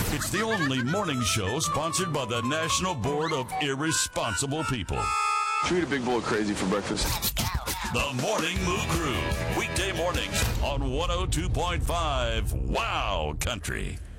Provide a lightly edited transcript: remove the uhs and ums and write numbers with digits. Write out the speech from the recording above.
It's the only morning show sponsored by the National Board of Irresponsible People. Should we eat a big bowl of crazy for breakfast? The Morning Moo Crew. Weekday mornings on 102.5 Wow Country.